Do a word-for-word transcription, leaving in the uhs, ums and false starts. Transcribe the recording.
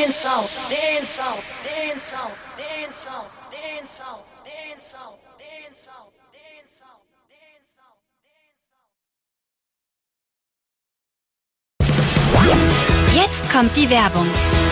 dance off, dance off, dance off, dance off, dance off, dance off, dance off, dance off, dance off. Jetzt kommt die Werbung.